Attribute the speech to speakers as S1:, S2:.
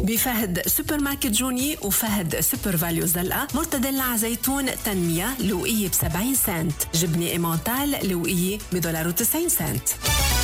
S1: بفهد سوبر ماركت جوني وفهد سوبر فاليو زلقة. مرتديلا زيتون تنمية لوقية ب70 سنت. جبنة إيمونتال لوقية $1.90.